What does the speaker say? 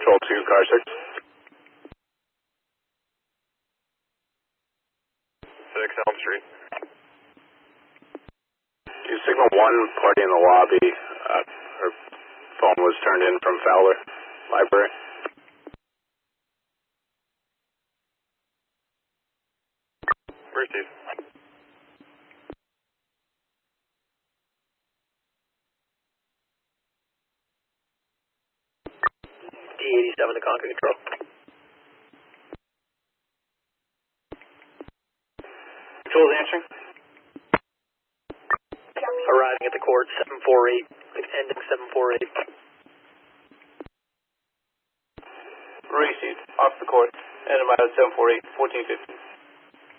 Control 2, car 6. 6 Elm Street. You signal 1 party in the lobby. Her phone was turned in from Fowler Library. Receive. D87 to Concord Control. Control is answering. Arriving at the court, 748, ending 748. Received. Off the court. Ending by 748, 1450.